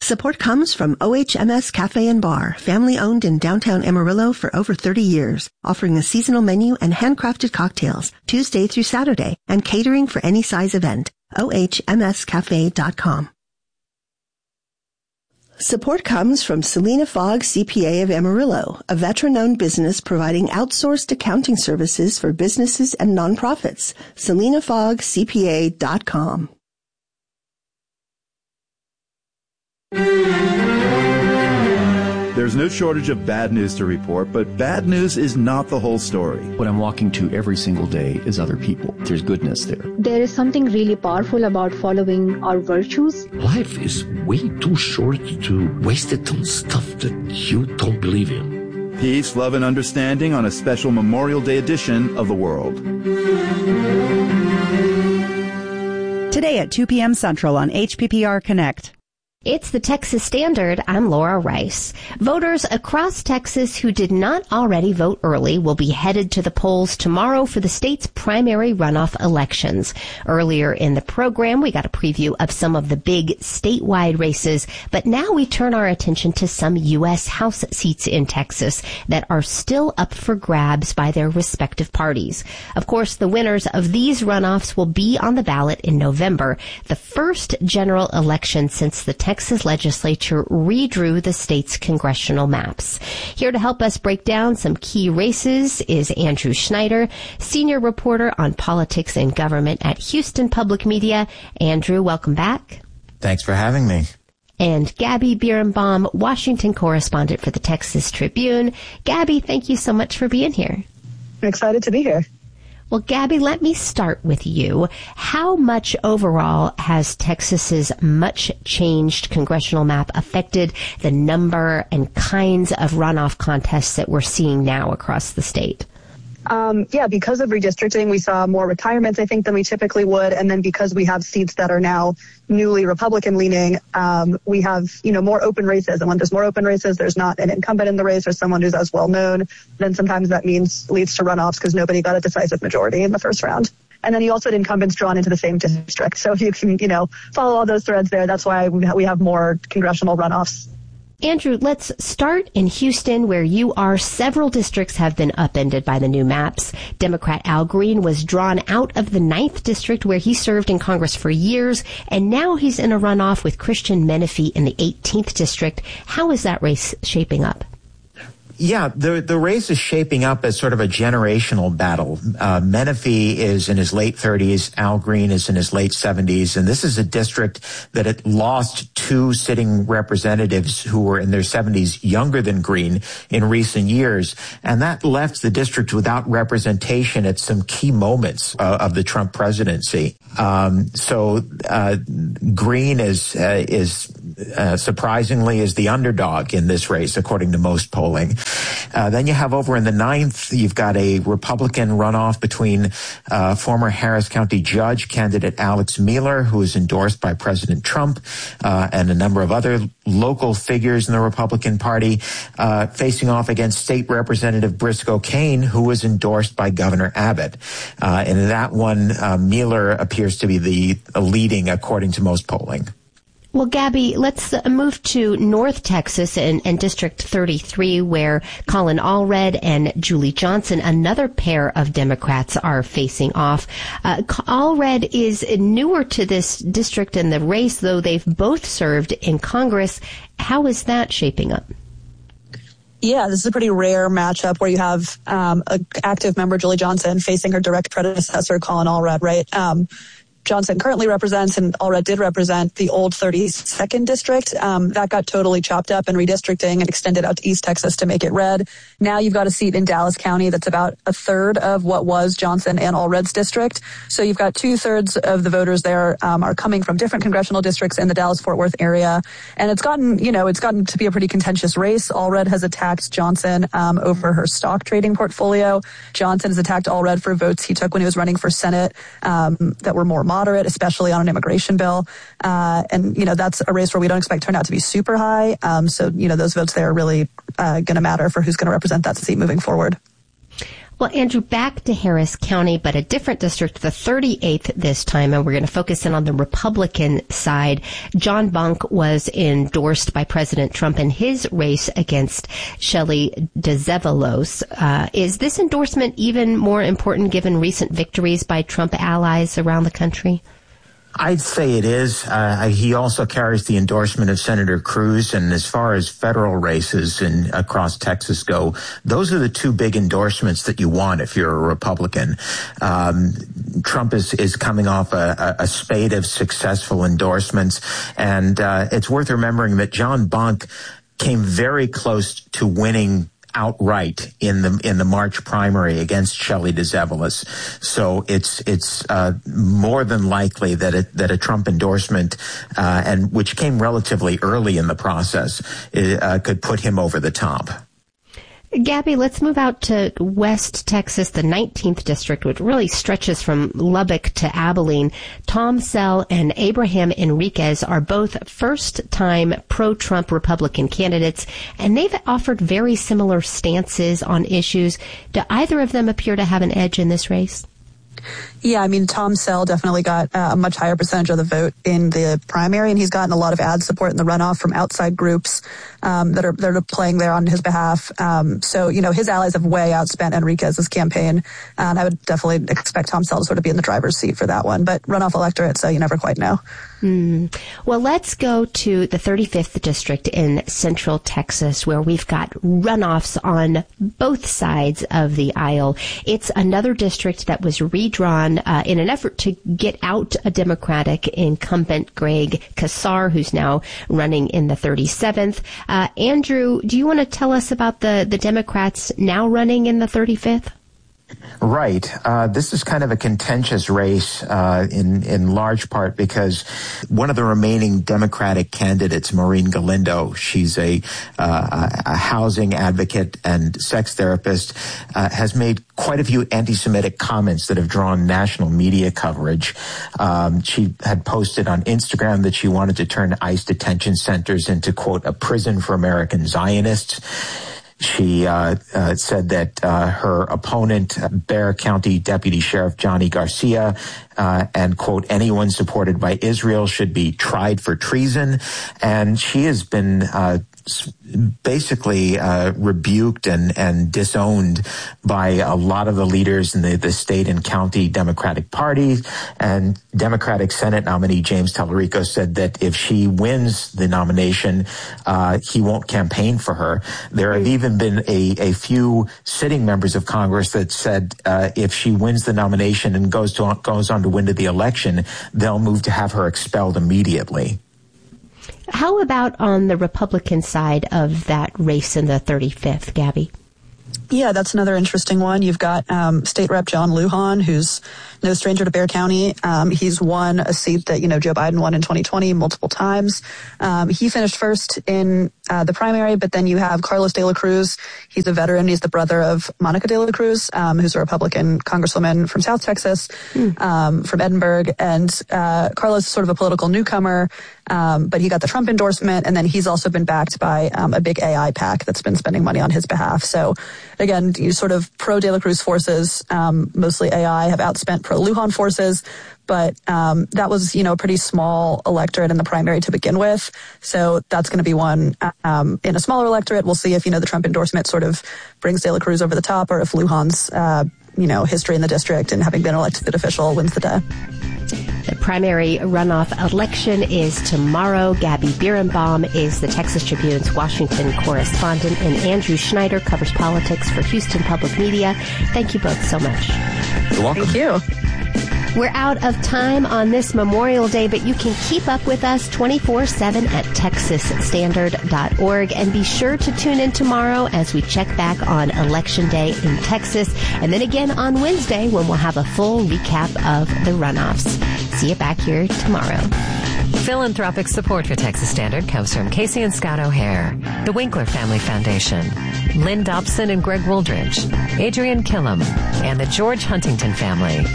Support comes from OHMS Cafe and Bar, family-owned in downtown Amarillo for over 30 years, offering a seasonal menu and handcrafted cocktails Tuesday through Saturday and catering for any size event. OHMScafe.com. Support comes from Selena Fogg CPA of Amarillo, a veteran-owned business providing outsourced accounting services for businesses and nonprofits. SelenaFoggCPA.com. There's no shortage of bad news to report, but bad news is not the whole story. What I'm walking to every single day is other people. There's goodness there. There is something really powerful about following our virtues. Life is way too short to waste it on stuff that you don't believe in. Peace, love, and understanding on a special Memorial Day edition of The World. Today at 2 p.m. Central on HPPR Connect. It's the Texas Standard. I'm Laura Rice. Voters across Texas who did not already vote early will be headed to the polls tomorrow for the state's primary runoff elections. Earlier in the program, we got a preview of some of the big statewide races, but now we turn our attention to some U.S. House seats in Texas that are still up for grabs by their respective parties. Of course, the winners of these runoffs will be on the ballot in November, the first general election since the Texas legislature redrew the state's congressional maps. Here to help us break down some key races is Andrew Schneider, senior reporter on politics and government at Houston Public Media. Andrew, welcome back. Thanks for having me. And Gabby Birnbaum, Washington correspondent for the Texas Tribune. Gabby, thank you so much for being here. I'm excited to be here. Well, Gabby, let me start with you. How much overall has Texas's much changed congressional map affected the number and kinds of runoff contests that we're seeing now across the state? Because of redistricting, we saw more retirements, I think, than we typically would. And then because we have seats that are now newly Republican leaning, we have, more open races. And when there's more open races, there's not an incumbent in the race or someone who's as well known. Then sometimes that leads to runoffs because nobody got a decisive majority in the first round. And then you also had incumbents drawn into the same district. So if you can, follow all those threads there, that's why we have more congressional runoffs. Andrew, let's start in Houston, where you are. Several districts have been upended by the new maps. Democrat Al Green was drawn out of the 9th district, where he served in Congress for years, and now he's in a runoff with Christian Menifee in the 18th district. How is that race shaping up? Yeah, the race is shaping up as sort of a generational battle. Menifee is in his late 30s. Al Green is in his late 70s. And this is a district that had lost 2 sitting representatives who were in their 70s, younger than Green, in recent years. And that left the district without representation at some key moments of the Trump presidency. Green is surprisingly is the underdog in this race, according to most polling. Then you have over in the 9th, you've got a Republican runoff between former Harris County Judge candidate Alex Mueller, who is endorsed by President Trump, and a number of other local figures in the Republican Party, facing off against State Representative Briscoe Cain, who was endorsed by Governor Abbott. And in that one, Mueller appears to be the leading, according to most polling. Well, Gabby, let's move to North Texas and District 33, where Colin Allred and Julie Johnson, another pair of Democrats, are facing off. Allred is newer to this district in the race, though they've both served in Congress. How is that shaping up? Yeah, this is a pretty rare matchup where you have an active member, Julie Johnson, facing her direct predecessor, Colin Allred, right? Johnson currently represents, and Allred did represent, the old 32nd district. That got totally chopped up in redistricting and extended out to East Texas to make it red. Now you've got a seat in Dallas County that's about a third of what was Johnson and Allred's district. So you've got 2/3 of the voters there are coming from different congressional districts in the Dallas-Fort Worth area. And it's gotten to be a pretty contentious race. Allred has attacked Johnson over her stock trading portfolio. Johnson has attacked Allred for votes he took when he was running for Senate that were more moderate, especially on an immigration bill. That's a race where we don't expect turnout to be super high. Those votes there are really going to matter for who's going to represent that seat moving forward. Well, Andrew, back to Harris County, but a different district, the 38th this time, and we're going to focus in on the Republican side. John Bonk was endorsed by President Trump in his race against Shelley DeZevelos. Is this endorsement even more important given recent victories by Trump allies around the country? I'd say it is. He also carries the endorsement of Senator Cruz, and as far as federal races across Texas go, those are the two big endorsements that you want if you're a Republican. Trump is coming off a spate of successful endorsements, and it's worth remembering that John Bonk came very close to winning outright in the March primary against Shelley DeZevelos. So it's more than likely that a Trump endorsement, and which came relatively early in the process, could put him over the top. Gabby, let's move out to West Texas, the 19th district, which really stretches from Lubbock to Abilene. Tom Sell and Abraham Enriquez are both first-time pro-Trump Republican candidates, and they've offered very similar stances on issues. Do either of them appear to have an edge in this race? Yeah, I mean, Tom Sell definitely got a much higher percentage of the vote in the primary, and he's gotten a lot of ad support in the runoff from outside groups that are playing there on his behalf. So, his allies have way outspent Enriquez's campaign, and I would definitely expect Tom Sell to sort of be in the driver's seat for that one. But runoff electorate, so you never quite know. Well, let's go to the 35th district in Central Texas, where we've got runoffs on both sides of the aisle. It's another district that was redrawn in an effort to get out a Democratic incumbent, Greg Casar, who's now running in the 37th. Andrew, do you want to tell us about the Democrats now running in the 35th? Right. This is kind of a contentious race in large part because one of the remaining Democratic candidates, Maureen Galindo, she's a housing advocate and sex therapist, has made quite a few anti-Semitic comments that have drawn national media coverage. She had posted on Instagram that she wanted to turn ICE detention centers into, quote, a prison for American Zionists. She said that her opponent, Bexar County Deputy Sheriff Johnny Garcia, and, quote, anyone supported by Israel should be tried for treason. And she has been basically rebuked and disowned by a lot of the leaders in the state and county Democratic parties. And Democratic Senate nominee James Tallarico said that if she wins the nomination, he won't campaign for her. There have even been a few sitting members of Congress that said if she wins the nomination and goes on to win the election, they'll move to have her expelled immediately. How about on the Republican side of that race in the 35th, Gabby? Yeah, that's another interesting one. You've got State Rep John Lujan, who's no stranger to Bexar County. He's won a seat that, Joe Biden won in 2020 multiple times. He finished first in the primary, but then you have Carlos de la Cruz. He's a veteran. He's the brother of Monica de la Cruz, who's a Republican congresswoman from South Texas, from Edinburgh. And Carlos is sort of a political newcomer, but he got the Trump endorsement, and then he's also been backed by a big AI PAC that's been spending money on his behalf. So, again, you sort of pro-De La Cruz forces, mostly AI, have outspent pro-Lujan forces, but that was, a pretty small electorate in the primary to begin with. So that's going to be one in a smaller electorate. We'll see if, the Trump endorsement sort of brings De La Cruz over the top, or if Lujan's, history in the district and having been elected official wins the day. The primary runoff election is tomorrow. Gabby Birnbaum is the Texas Tribune's Washington correspondent, and Andrew Schneider covers politics for Houston Public Media. Thank you both so much. You're welcome. Thank you. We're out of time on this Memorial Day, but you can keep up with us 24/7 at TexasStandard.org. And be sure to tune in tomorrow as we check back on Election Day in Texas. And then again on Wednesday when we'll have a full recap of the runoffs. See you back here tomorrow. Philanthropic support for Texas Standard comes from Casey and Scott O'Hare, the Winkler Family Foundation, Lynn Dobson and Greg Wooldridge, Adrian Killam, and the George Huntington family.